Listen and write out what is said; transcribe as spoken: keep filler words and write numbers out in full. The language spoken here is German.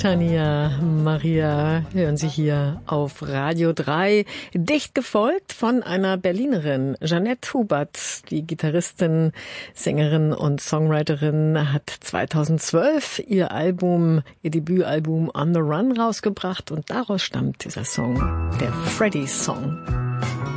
Tania Maria hören Sie hier auf Radio drei. Dicht gefolgt von einer Berlinerin, Jeanette Hubert. Die Gitarristin, Sängerin und Songwriterin hat zweitausendzwölf ihr Album, ihr Debütalbum On the Run rausgebracht und daraus stammt dieser Song, der Freddy Song.